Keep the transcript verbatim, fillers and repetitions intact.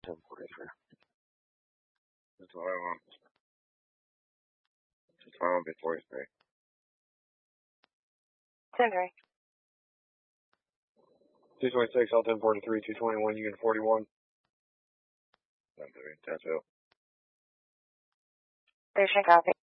ten forty-three. That's what I want. That's what I want before it's three. ten three. two twenty-six, L ten forty-three, two twenty-one, Unit forty-one. ten three, that's it. Station copy.